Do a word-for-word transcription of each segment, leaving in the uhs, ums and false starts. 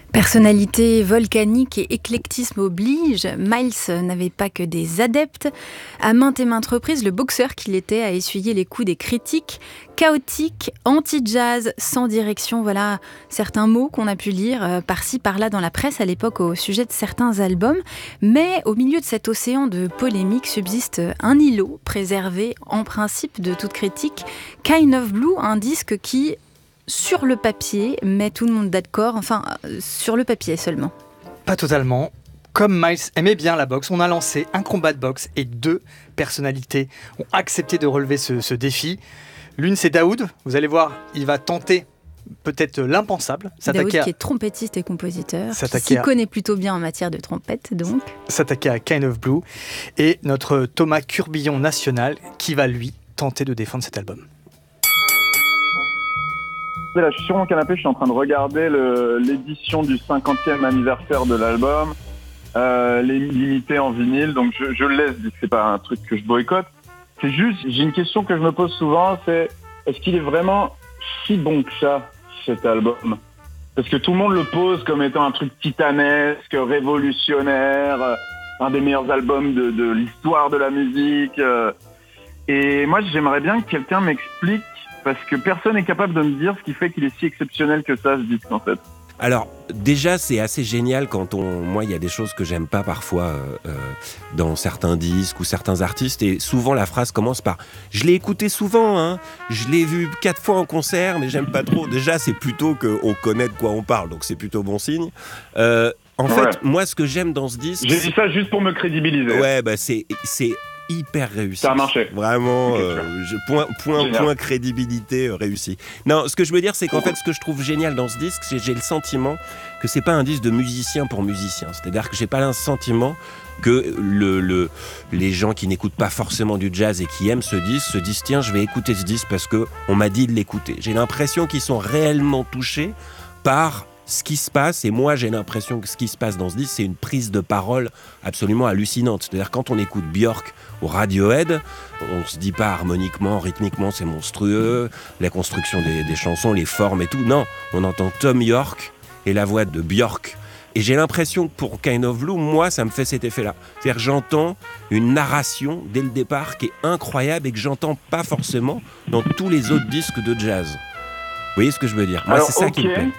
Personnalité volcanique et éclectisme oblige, Miles n'avait pas que des adeptes. À maintes et maintes reprises, le boxeur qu'il était a essuyé les coups des critiques. Chaotique, anti-jazz, sans direction, voilà certains mots qu'on a pu lire euh, par-ci par-là dans la presse à l'époque au sujet de certains albums. Mais au milieu de cet océan de polémiques subsiste un îlot préservé en principe de toute critique. Kind of Blue, un disque qui, sur le papier, met tout le monde d'accord, enfin, euh, sur le papier seulement. Pas totalement. Comme Miles aimait bien la boxe, on a lancé un combat de boxe et deux personnalités ont accepté de relever ce, ce défi. L'une, c'est Daoud. Vous allez voir, il va tenter peut-être l'impensable. Daoud à... qui est trompettiste et compositeur, qui s'y à... connaît plutôt bien en matière de trompette, donc. S'attaquer à Kind of Blue. Et notre Thomas Curbillon national qui va, lui, tenter de défendre cet album. Là, je suis sur mon canapé, je suis en train de regarder le, l'édition du cinquantième anniversaire de l'album, euh, les limités en vinyle, donc je, je le laisse, c'est pas un truc que je boycotte. C'est juste, j'ai une question que je me pose souvent, c'est est-ce qu'il est vraiment si bon que ça, cet album ? Parce que tout le monde le pose comme étant un truc titanesque, révolutionnaire, euh, un des meilleurs albums de, de l'histoire de la musique. Euh, et moi, j'aimerais bien que quelqu'un m'explique, parce que personne n'est capable de me dire ce qui fait qu'il est si exceptionnel que ça, ce disque, en fait. Alors, déjà, c'est assez génial quand on... Moi, il y a des choses que j'aime pas parfois euh, euh, dans certains disques ou certains artistes, et souvent la phrase commence par « Je l'ai écouté souvent, hein, je l'ai vu quatre fois en concert, mais j'aime pas trop ». Déjà, c'est plutôt qu'on connaît de quoi on parle, donc c'est plutôt bon signe. Euh, en ouais. fait, moi, ce que j'aime dans ce disque... J'ai dit ça juste pour me crédibiliser. Ouais, bah c'est... c'est... hyper réussi. Ça a marché. Vraiment, euh, je, point, point, point crédibilité euh, réussi. Non, ce que je veux dire, c'est qu'en fait, ce que je trouve génial dans ce disque, c'est j'ai le sentiment que c'est pas un disque de musicien pour musicien. C'est-à-dire que j'ai pas le sentiment que le, le, les gens qui n'écoutent pas forcément du jazz et qui aiment ce disque se disent tiens, je vais écouter ce disque parce que on m'a dit de l'écouter. J'ai l'impression qu'ils sont réellement touchés par ce qui se passe, et moi j'ai l'impression que ce qui se passe dans ce disque, c'est une prise de parole absolument hallucinante. C'est-à-dire quand on écoute Björk ou Radiohead, on se dit pas harmoniquement, rythmiquement, c'est monstrueux, la construction des, des chansons, les formes et tout. Non, on entend Thom Yorke et la voix de Björk. Et j'ai l'impression que pour Kind of Blue, moi, ça me fait cet effet-là. C'est-à-dire que j'entends une narration dès le départ qui est incroyable et que j'entends pas forcément dans tous les autres disques de jazz. Vous voyez ce que je veux dire ? Moi, Alors, c'est ça okay. qui me plaît.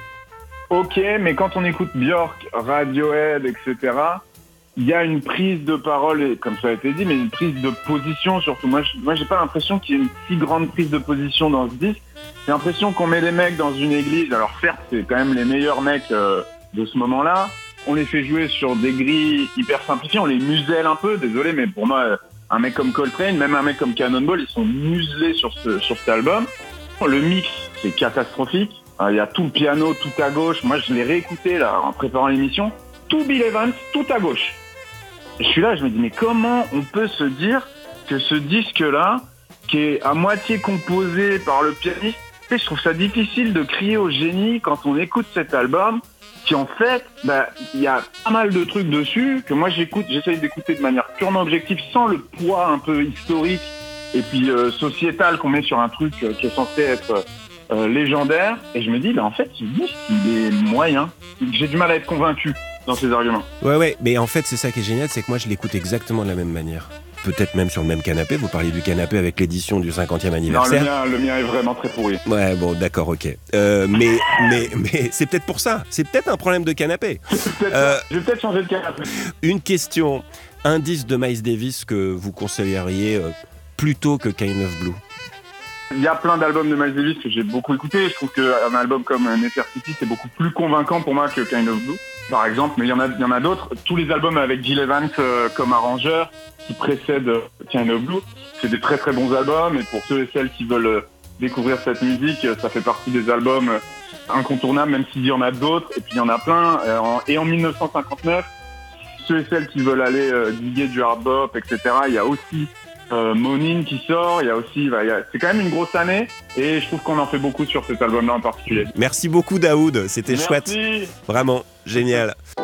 Ok, mais quand on écoute Björk, Radiohead, et cetera, il y a une prise de parole, et comme ça a été dit, mais une prise de position surtout. Moi, je, moi, j'ai pas l'impression qu'il y ait une si grande prise de position dans ce disque. J'ai l'impression qu'on met les mecs dans une église. Alors certes, c'est quand même les meilleurs mecs euh, de ce moment-là. On les fait jouer sur des grilles hyper simplifiées, on les muselle un peu. Désolé, mais pour moi, un mec comme Coltrane, même un mec comme Cannonball, ils sont muselés sur, ce, sur cet album. Le mix, c'est catastrophique. Il y a tout le piano, tout à gauche. Moi, je l'ai réécouté là en préparant l'émission. Tout Bill Evans, tout à gauche. Et je suis là, je me dis, mais comment on peut se dire que ce disque-là, qui est à moitié composé par le pianiste, je trouve ça difficile de crier au génie quand on écoute cet album, qui en fait, bah, il y a pas mal de trucs dessus que moi j'écoute, j'essaye d'écouter de manière purement objective, sans le poids un peu historique et puis euh, sociétal qu'on met sur un truc euh, qui est censé être euh, légendaire. Et je me dis, bah, en fait, ce disque, il est moyen. J'ai du mal à être convaincu dans ses arguments. Ouais, ouais, mais en fait, c'est ça qui est génial, c'est que moi, je l'écoute exactement de la même manière. Peut-être même sur le même canapé. Vous parliez du canapé avec l'édition du cinquantième anniversaire. Non, le mien, le mien est vraiment très pourri. Ouais, bon, d'accord, ok. Euh, mais, mais, mais c'est peut-être pour ça. C'est peut-être un problème de canapé. peut-être euh, je vais peut-être changer de canapé. Une question. Un disque de Miles Davis que vous conseilleriez euh, plutôt que Kind of Blue? Il y a plein d'albums de Miles Davis que j'ai beaucoup écoutés. Je trouve qu'un album comme Nefertiti, c'est beaucoup plus convaincant pour moi que Kind of Blue, par exemple. Mais il y en a, il y en a d'autres. Tous les albums avec Gil Evans euh, comme arrangeur qui précèdent euh, Kind of Blue, c'est des très très bons albums. Et pour ceux et celles qui veulent euh, découvrir cette musique, euh, ça fait partie des albums euh, incontournables, même s'il y en a d'autres. Et puis il y en a plein. Euh, en, et en dix-neuf cent cinquante-neuf, ceux et celles qui veulent aller euh, diguer du hard bop, et cetera, il y a aussi Euh, Monin qui sort, il y a aussi, bah, il y a, c'est quand même une grosse année et je trouve qu'on en fait beaucoup sur cet album-là en particulier. Merci beaucoup Daoud, c'était Merci. Chouette, vraiment génial.